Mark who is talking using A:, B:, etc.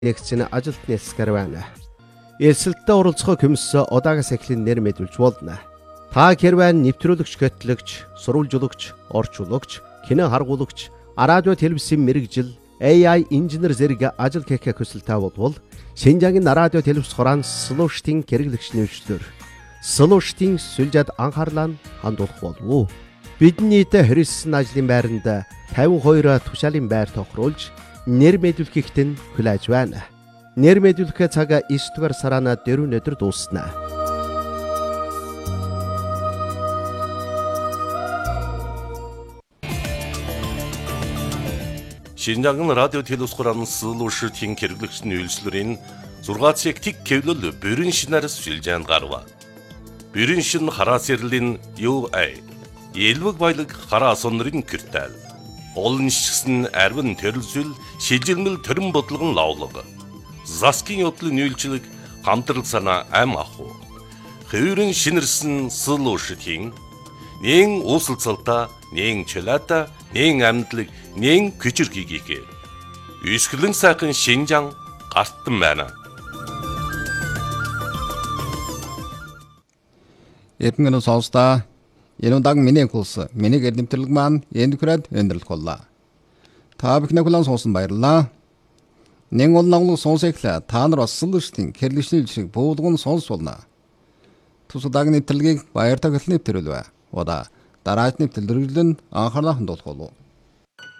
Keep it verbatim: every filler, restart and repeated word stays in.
A: нэгцэн ажилд нэлсгэр байна. Элсэлттэй оролцохоо комиссо удаагаас эхлэн нэр мэдүүлж болно. Та хэрвээ нэвтрүүлэгч, хөтлөгч, сурвалжуулагч, орчуулагч, кино харгуулагч, радио телевизийн мэрэгжил, A I инженер зэрэг ажил хийх хүсэлтэй болвол Шинжаагийн радио телевиз хураан слуштын хэрэглэгч нэвшлэр слуштын сүлжээд анхаарлаа хандуулах болов. Бидний хэрэгсэн ажлын байранд тавин хоёр тушаалын байр тохируулж нэр мэдүүлэхэд нь хүлээж байна. Нэр мэдүүлэх цаг девять дугаар сараа дөрөв өдөр дуусна.
B: Шинжаагийн радио телевиз хураан слуштын хэрэглэгч нэвшлэрийн зургац тик кевлөл бүрэн шинээр сүлжээнд гарва. Бүрэн шин хараа сэрлэн ю эй элвэг баялаг хараа сонрын киртэл. Олон шигсэн арвин төрөлсөл шилжилмэл төрөн бодлогон лавлаг. Заскин явдлын нүүлжлэг хамтрал санаа ам аху. Хөврөн шинэрсэн слуштын нэн усалцалта, нэн чөлөөта, нэн амьдлаг, нэн күчирхийгээ. Үсгэлэн сайхан Шинжаан гартан байна.
C: Эдгээр нь сонсдоо энэ удааг миний курс, миний гэрдэмтэрлэг маань энэ хүрээд өндөрлөх боллоо. Та бүхний хүлээн сонсон баярлалаа. Нэн олон сонсоглоо та нар бас слуштын хэрэглэгчний шиг буулган сонсволно. Тус удаагийн нэвтрэлгийг баяртай хэлний нэвтрүүлвэ. Ода дараагийн нэвтрэлрэлэн анхаарлаа хандуулах болов.